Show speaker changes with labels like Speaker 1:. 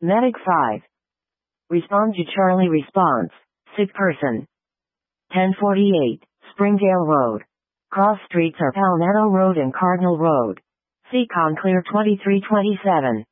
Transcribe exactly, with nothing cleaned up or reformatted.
Speaker 1: Medic five. Respond to Charlie response. Sick person. ten forty-eight, Springdale Road. Cross streets are Palmetto Road and Cardinal Road. Seacon clear twenty-three twenty-seven.